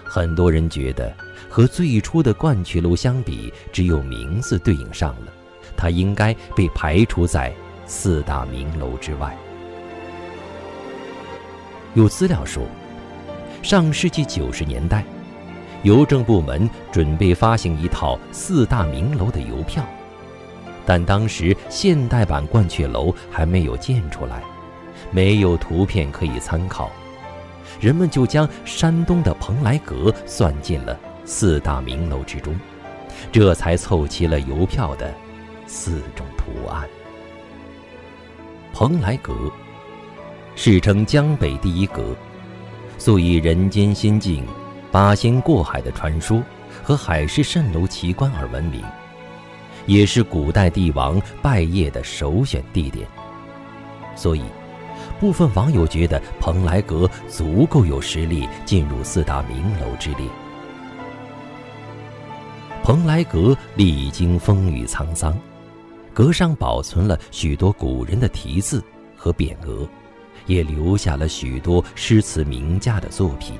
很多人觉得和最初的鹳雀楼相比，只有名字对应上了，它应该被排除在四大名楼之外。有资料说，上世纪90年代，邮政部门准备发行一套四大名楼的邮票，但当时现代版鹳雀楼还没有建出来，没有图片可以参考，人们就将山东的蓬莱阁算进了四大名楼之中，这才凑齐了邮票的4种图案。蓬莱阁世称江北第一阁，素以人间仙境、八仙过海的传说和海市蜃楼奇观而闻名，也是古代帝王拜谒的首选地点。所以部分网友觉得蓬莱阁足够有实力进入四大名楼之列。蓬莱阁历经风雨沧桑，阁上保存了许多古人的题字和匾额，也留下了许多诗词名家的作品。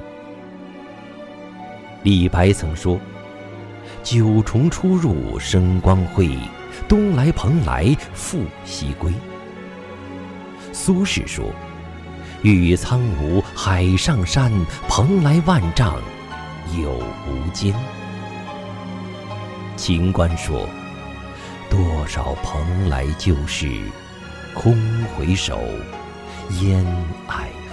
李白曾说：“九重出入生光辉，东来蓬莱复西归。”苏轼说：“玉苍梧海上山，蓬莱万丈有无间。”秦观说：“多少蓬莱旧事，空回首，烟霭